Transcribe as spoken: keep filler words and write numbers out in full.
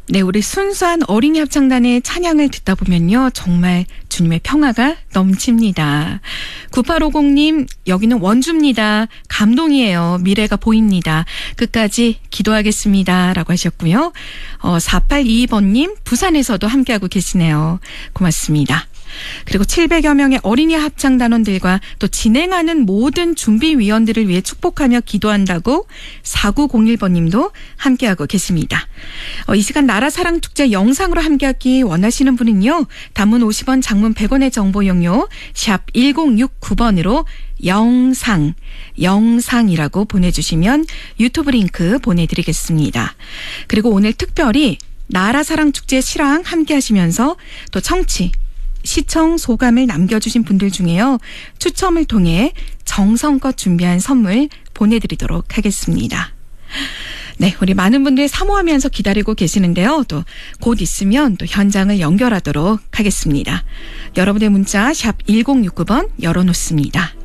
네, 우리 순수한 어린이 합창단의 찬양을 듣다 보면요, 정말 주님의 평화가 넘칩니다. 구팔오공님, 여기는 원주입니다. 감동이에요. 미래가 보입니다. 끝까지 기도하겠습니다. 라고 하셨고요. 어, 사팔이이번님, 부산에서도 함께하고 계시네요. 고맙습니다. 그리고 칠백여 명의 어린이 합창단원들과 또 진행하는 모든 준비위원들을 위해 축복하며 기도한다고 사구공일번님도 함께하고 계십니다. 어, 이 시간 나라사랑축제 영상으로 함께하기 원하시는 분은요. 단문 오십 원, 장문 백 원의 정보용료 샵 일공육구번으로 영상, 영상이라고 보내주시면 유튜브 링크 보내드리겠습니다. 그리고 오늘 특별히 나라사랑축제 실황 함께하시면서 또 청취, 시청 소감을 남겨주신 분들 중에요. 추첨을 통해 정성껏 준비한 선물 보내드리도록 하겠습니다. 네, 우리 많은 분들 사모하면서 기다리고 계시는데요. 또 곧 있으면 또 현장을 연결하도록 하겠습니다. 여러분의 문자 샵 일공육구번 열어놓습니다.